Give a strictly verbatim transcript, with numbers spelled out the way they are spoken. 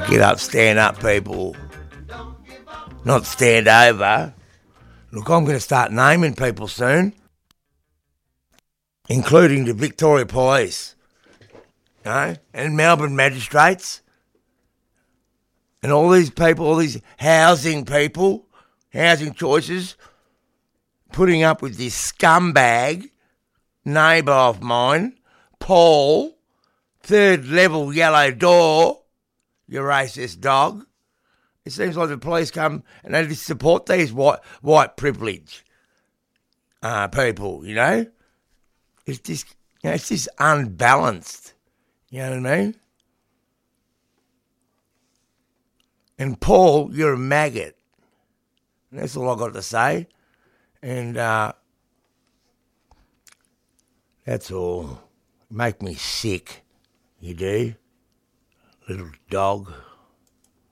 Get up, stand up, people. Not stand over. Look, I'm going to start naming people soon, including the Victoria Police, you know, and Melbourne magistrates, and all these people, all these housing people, housing choices, putting up with this scumbag neighbour of mine, Paul, third level yellow door, you racist dog. It seems like the police come and they just support these white white privilege uh, people, you know. It's just, you know, it's just unbalanced. You know what I mean? And Paul, you're a maggot. And that's all I got to say. And uh, that's all. You make me sick. You do, little dog.